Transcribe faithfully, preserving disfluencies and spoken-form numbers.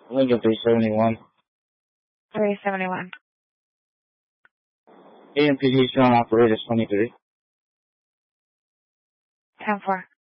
Lincoln three seventy-one. three seventy-one. A M P D strong operators twenty-three. ten four.